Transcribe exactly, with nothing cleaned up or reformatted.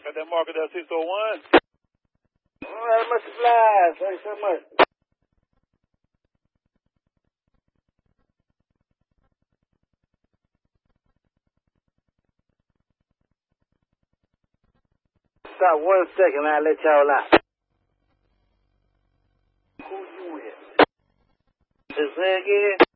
Got that market at six oh one. All right, much obliged. Thanks so much. Stop one second, I'll let y'all out. Who you with? Just say again?